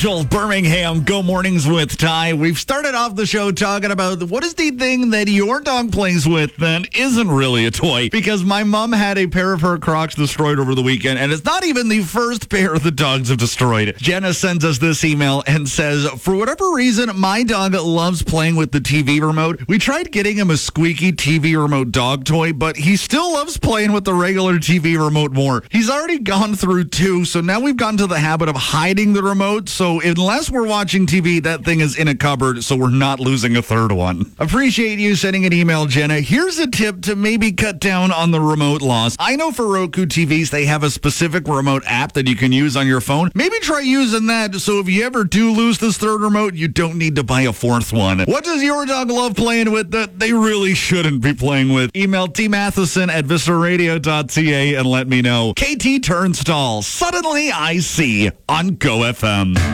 Joel Birmingham, Go Mornings with Ty. We've started off the show talking about what is the thing that your dog plays with that isn't really a toy. Because my mom had a pair of her Crocs destroyed over the weekend, and it's not even the first pair the dogs have destroyed. Jenna sends us this email and says, for whatever reason, my dog loves playing with the TV remote. We tried getting him a squeaky TV remote dog toy, but he still loves playing with the regular TV remote more. He's already gone through two, so now we've gotten to the habit of hiding the remote, so unless we're watching TV, that thing is in a cupboard, so we're not losing a third one. Appreciate you sending an email, Jenna. Here's a tip to maybe cut down on the remote loss. I know for Roku TVs, they have a specific remote app that you can use on your phone. Maybe try using that, so if you ever do lose this third remote, you don't need to buy a fourth one. What does your dog love playing with that they really shouldn't be playing with? Email tmatheson@visceraradio.ca and let me know. KT Turnstall, Suddenly I See on Go FM.